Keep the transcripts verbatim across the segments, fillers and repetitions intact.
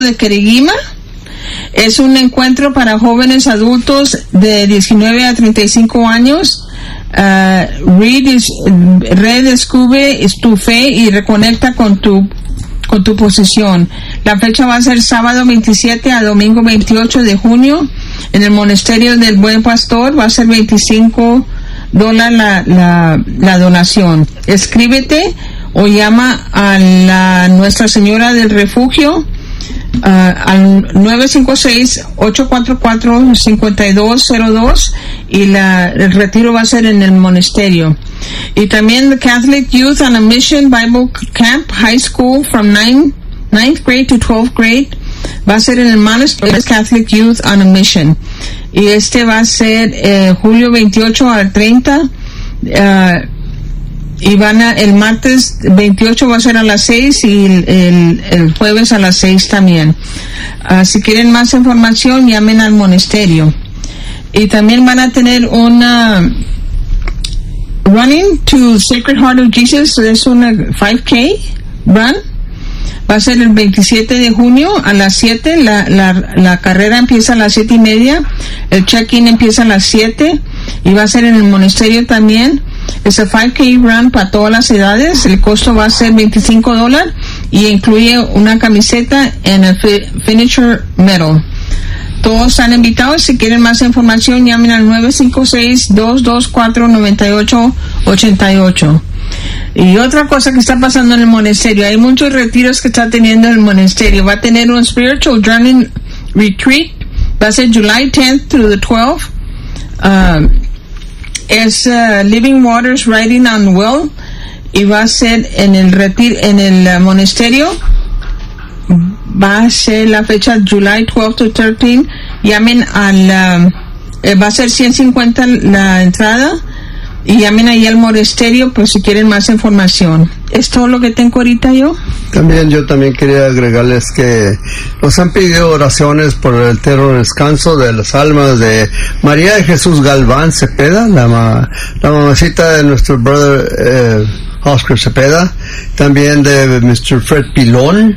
de Queriguima. Es un encuentro para jóvenes adultos de diecinueve a treinta y cinco años. Uh, redes, redescubre tu fe y reconecta con tu con tu posición. La fecha va a ser sábado veintisiete a domingo veintiocho de junio en el Monasterio del Buen Pastor. Va a ser veinticinco dólares la, la, la donación. Escríbete o llama a la Nuestra Señora del Refugio Uh, al nueve cinco seis, ocho cuatro cuatro, cinco dos cero dos y la, el retiro va a ser en el monasterio. Y también the Catholic Youth on a Mission Bible Camp High School from ninth, ninth grade to twelfth grade va a ser en el Monastery Catholic Youth on a Mission, y este va a ser eh, julio veintiocho al treinta. uh, Y van a, el martes veintiocho va a ser a las seis y el, el, el jueves a las seis también. Uh, si quieren más información, llamen al monasterio. Y también van a tener una Running to Sacred Heart of Jesus, es una five K run. Va a ser el veintisiete de junio a las siete. La, la, la carrera empieza a las siete y media. El check-in empieza a las siete. Y va a ser en el monasterio también. Es a five K run para todas las edades. El costo va a ser veinticinco dólares y incluye una camiseta en el finisher medal. Todos están invitados. Si quieren más información, llamen al nueve cinco seis, dos dos cuatro, nueve ocho ocho ocho. Y otra cosa que está pasando en el monasterio, hay muchos retiros que está teniendo el monasterio. Va a tener un Spiritual Journey Retreat. Va a ser July tenth through the twelfth. Um, es uh, Living Waters Riding on Well, y va a ser en el retir en el uh, monasterio. Va a ser la fecha July twelfth to thirteenth. Llamen al uh, eh, va a ser ciento cincuenta la entrada, y llamen ahí al monasterio pues si quieren más información. ¿Es todo lo que tengo ahorita yo? También yo también quería agregarles que nos han pedido oraciones por el eterno descanso de las almas de María de Jesús Galván Cepeda, la, ma, la mamacita de nuestro brother eh, Oscar Cepeda, también de mister Fred Pilón,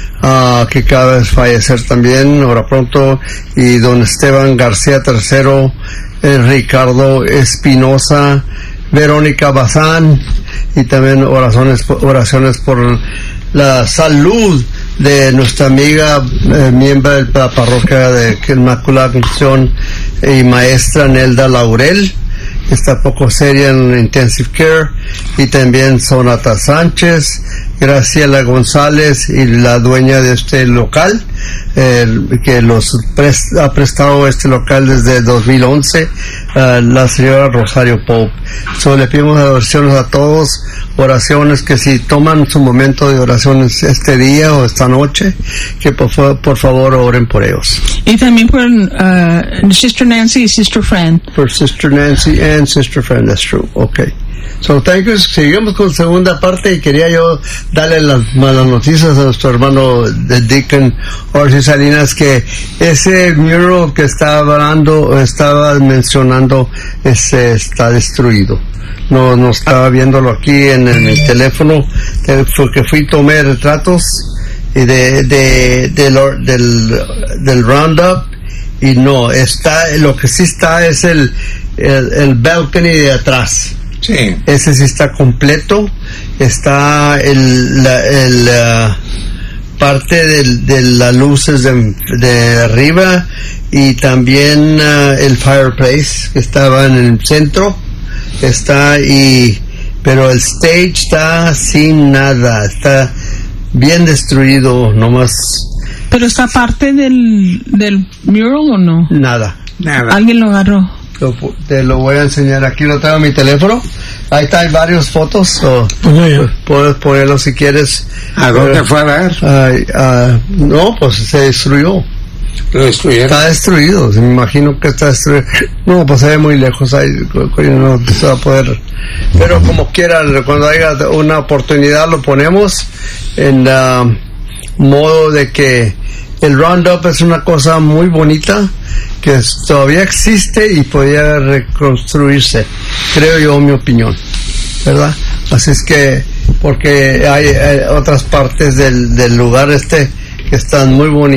Uh, que acaba de fallecer también, ahora pronto, y don Esteban García tercero, eh, Ricardo Espinosa, Verónica Bazán, y también oraciones, oraciones por la salud de nuestra amiga, eh, miembro de la parroquia de Inmaculada Concepción y maestra Nelda Laurel, que está poco seria en intensive care, y también Sonata Sánchez, Graciela González y la dueña de este local, eh, que los prest, ha prestado este local desde dos mil once, uh, la señora Rosario Pope. So, le pedimos oraciones a todos, oraciones que si toman su momento de oraciones este día o esta noche, que por, por favor oren por ellos. Y también por uh, Sister Nancy y Sister Fran. For Sister Nancy and Sister Fran, that's true. Okay. So, thank you. Seguimos con segunda parte, y quería yo darle las malas noticias a nuestro hermano de Deacon Orsi Salinas, que ese mural que estaba hablando, estaba mencionando, ese está destruido. No, no estaba viéndolo aquí en, en el teléfono, porque fui y tomé retratos y de, de, de lo, del, del Roundup, y no, está, lo que sí está es el, el, el balcony de atrás. Sí. Ese sí está completo. Está el, la, el uh, parte de, de las luces de, de arriba, y también uh, el fireplace que estaba en el centro está, y pero el stage está sin nada, está bien destruido nomás. ¿Pero está parte del, del mural o no? Nada. Nada. ¿Alguien lo agarró? Lo, te lo voy a enseñar. Aquí lo tengo en mi teléfono. Ahí está, hay varias fotos. So, pues, puedes ponerlo si quieres. ¿A dónde fue a ver? Uh, uh, no, pues se destruyó. ¿Lo destruyeron? Está destruido. Me imagino que está destruido. No, pues se ve muy lejos. Ahí no se va a poder. Pero como quieran, cuando haya una oportunidad lo ponemos en uh, modo de que el Roundup es una cosa muy bonita que todavía existe y podría reconstruirse, creo yo, mi opinión, ¿verdad? Así es que, porque hay, hay otras partes del, del lugar este que están muy bonitas.